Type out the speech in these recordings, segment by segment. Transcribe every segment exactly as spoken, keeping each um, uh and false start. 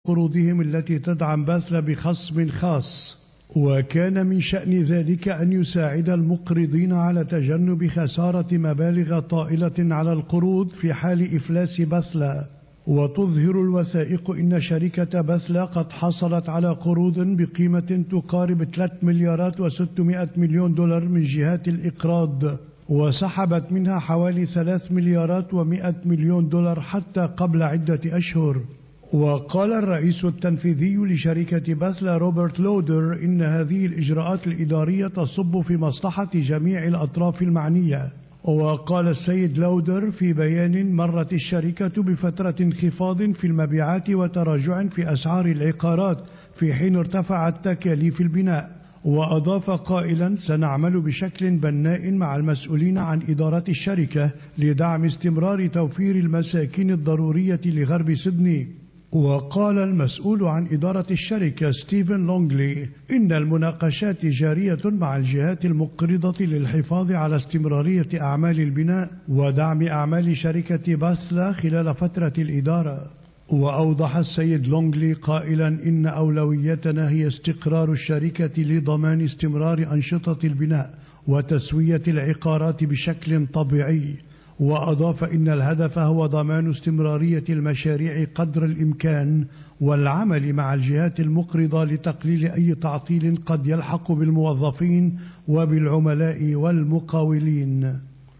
قروضهم التي تدعم باثل بخصم خاص، وكان من شأن ذلك أن يساعد المقرضين على تجنب خسارة مبالغ طائلة على القروض في حال إفلاس باثل. وتظهر الوثائق إن شركة باثل قد حصلت على قروض بقيمة تقارب ثلاثة مليارات وستمائة مليون دولار من جهات الإقراض، وسحبت منها حوالي ثلاثة مليارات ومائة مليون دولار حتى قبل عدة أشهر. وقال الرئيس التنفيذي لشركة باثل روبرت لودر إن هذه الإجراءات الإدارية تصب في مصلحة جميع الأطراف المعنية. وقال السيد لودر في بيان: مرت الشركة بفترة انخفاض في المبيعات وتراجع في أسعار العقارات في حين ارتفعت تكاليف البناء. وأضاف قائلا: سنعمل بشكل بناء مع المسؤولين عن إدارة الشركة لدعم استمرار توفير المساكن الضرورية لغرب سيدني. وقال المسؤول عن إدارة الشركة ستيفن لونغلي إن المناقشات جارية مع الجهات المقرضة للحفاظ على استمرارية أعمال البناء ودعم أعمال شركة باثل خلال فترة الإدارة. وأوضح السيد لونغلي قائلا: إن أولويتنا هي استقرار الشركة لضمان استمرار أنشطة البناء وتسوية العقارات بشكل طبيعي. وأضاف إن الهدف هو ضمان استمرارية المشاريع قدر الإمكان والعمل مع الجهات المقرضة لتقليل أي تعطيل قد يلحق بالموظفين وبالعملاء والمقاولين.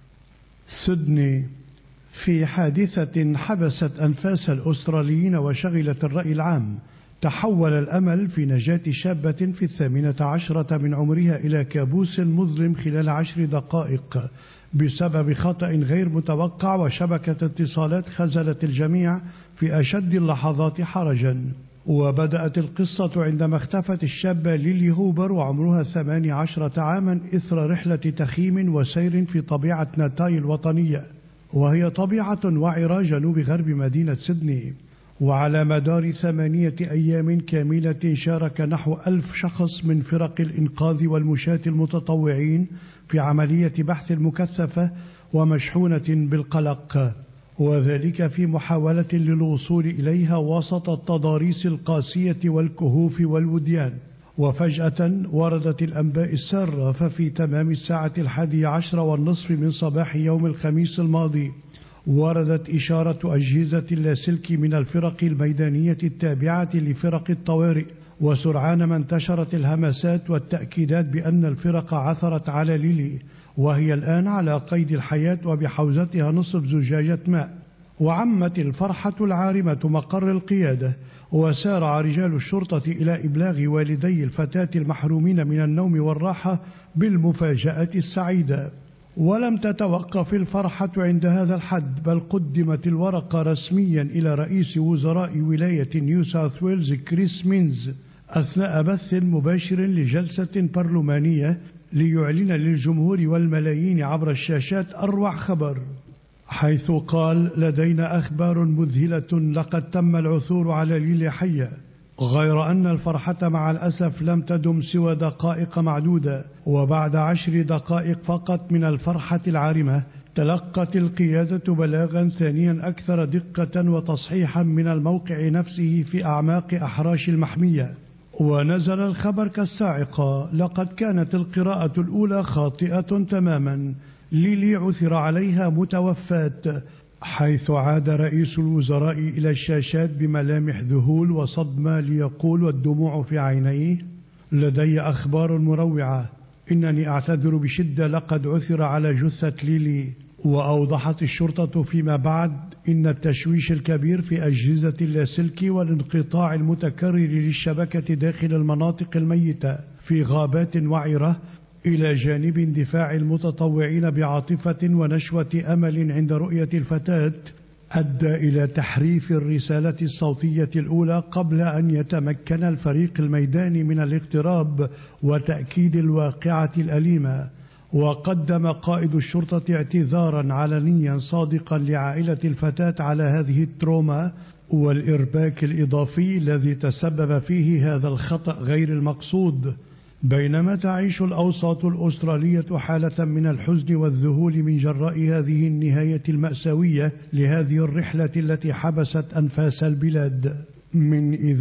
سيدني. في حادثة حبست أنفاس الأستراليين وشغلت الرأي العام، تحول الأمل في نجاة شابة في الثامنة عشرة من عمرها إلى كابوس مظلم خلال عشر دقائق بسبب خطأ غير متوقع وشبكة اتصالات خذلت الجميع في أشد اللحظات حرجا. وبدأت القصة عندما اختفت الشابة ليلي هوبر وعمرها ثمانية عشر عاما إثر رحلة تخييم وسير في طبيعة ناتاي الوطنية، وهي طبيعة وعرة جنوب غرب مدينة سيدني. وعلى مدار ثمانية أيام كاملة شارك نحو ألف شخص من فرق الإنقاذ والمشاة المتطوعين في عملية بحث مكثفة ومشحونة بالقلق، وذلك في محاولة للوصول إليها وسط التضاريس القاسية والكهوف والوديان. وفجأة وردت الأنباء السارة، ففي تمام الساعة الحادية عشر والنصف من صباح يوم الخميس الماضي وردت إشارة أجهزة اللاسلكي من الفرق الميدانية التابعة لفرق الطوارئ، وسرعان ما انتشرت الهمسات والتأكيدات بأن الفرق عثرت على ليلي وهي الآن على قيد الحياة وبحوزتها نصف زجاجة ماء. وعمت الفرحة العارمة مقر القيادة، وسارع رجال الشرطة إلى إبلاغ والدي الفتاة المحرومين من النوم والراحة بالمفاجأة السعيدة. ولم تتوقف الفرحة عند هذا الحد، بل قدمت الورقة رسميا إلى رئيس وزراء ولاية نيو ساوث ويلز كريس مينز أثناء بث مباشر لجلسة برلمانية ليعلن للجمهور والملايين عبر الشاشات أروع خبر، حيث قال: لدينا أخبار مذهلة، لقد تم العثور على ليلي حية. غير أن الفرحة مع الأسف لم تدم سوى دقائق معدودة، وبعد عشر دقائق فقط من الفرحة العارمة تلقت القيادة بلاغا ثانيا أكثر دقة وتصحيحا من الموقع نفسه في أعماق أحراش المحمية. ونزل الخبر كالصاعقة: لقد كانت القراءة الأولى خاطئة تماما، ليلي عثر عليها متوفاة. حيث عاد رئيس الوزراء إلى الشاشات بملامح ذهول وصدمة ليقول والدموع في عينيه: لدي أخبار مروعة، إنني أعتذر بشدة، لقد عثر على جثة ليلي. وأوضحت الشرطة فيما بعد إن التشويش الكبير في أجهزة اللاسلكي والانقطاع المتكرر للشبكة داخل المناطق الميتة في غابات وعرة إلى جانب اندفاع المتطوعين بعاطفة ونشوة أمل عند رؤية الفتاة أدى إلى تحريف الرسالة الصوتية الأولى قبل أن يتمكن الفريق الميداني من الاقتراب وتأكيد الواقعة الأليمة. وقدم قائد الشرطة اعتذارا علنيا صادقا لعائلة الفتاة على هذه التروما والإرباك الإضافي الذي تسبب فيه هذا الخطأ غير المقصود. بينما تعيش الأوساط الأسترالية حالة من الحزن والذهول من جراء هذه النهاية المأساوية لهذه الرحلة التي حبست أنفاس البلاد. من إذا